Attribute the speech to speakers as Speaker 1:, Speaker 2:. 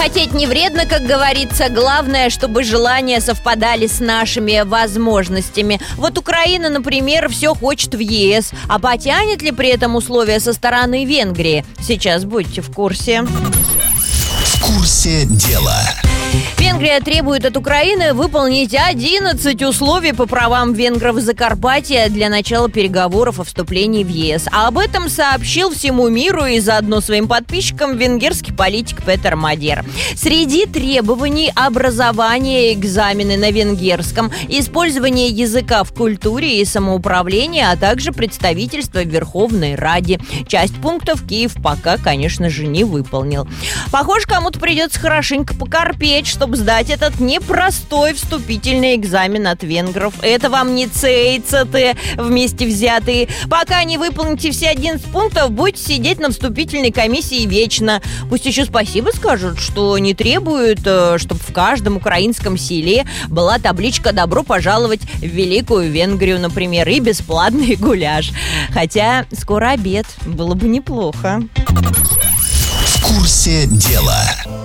Speaker 1: Хотеть не вредно, как говорится. Главное, чтобы желания совпадали с нашими возможностями. Вот Украина, например, все хочет в ЕС. А потянет ли при этом условия со стороны Венгрии? Сейчас будьте в курсе.
Speaker 2: В курсе дела.
Speaker 1: Венгрия требует от Украины выполнить 11 условий по правам венгров Закарпатья для начала переговоров о вступлении в ЕС. А об этом сообщил всему миру и заодно своим подписчикам венгерский политик Петер Мадер. Среди требований образование, экзамены на венгерском, использование языка в культуре и самоуправлении, а также представительство в Верховной Раде. Часть пунктов Киев пока, конечно же, не выполнил. Похоже, кому-то придется хорошенько покорпеть, чтобы сдать этот непростой вступительный экзамен от венгров. Это вам не цейцаты вместе взятые. Пока не выполните все 11 пунктов, будете сидеть на вступительной комиссии вечно. Пусть еще спасибо скажут, что не требуют, чтобы в каждом украинском селе была табличка «Добро пожаловать в Великую Венгрию», например, и бесплатный гуляш. Хотя скоро обед, было бы неплохо.
Speaker 2: В курсе дела.